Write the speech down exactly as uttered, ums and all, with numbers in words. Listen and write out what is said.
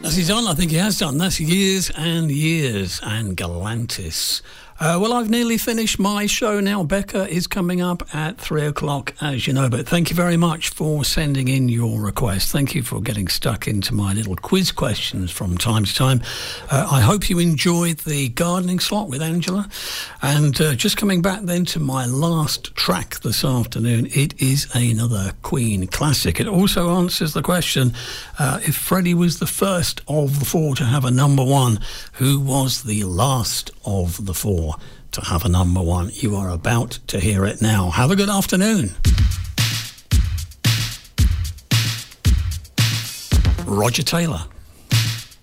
Has he done? I think he has done. That's Years and Years and Galantis. Uh, well, I've nearly finished my show now. Becca is coming up at three o'clock, as you know. But thank you very much for sending in your request. Thank you for getting stuck into my little quiz questions from time to time. Uh, I hope you enjoyed the gardening slot with Angela. And uh, just coming back then to my last track this afternoon, it is another Queen classic. It also answers the question, uh, if Freddie was the first of the four to have a number one, who was the last of the four to have a number one? You are about to hear it now. Have a good afternoon. Roger Taylor.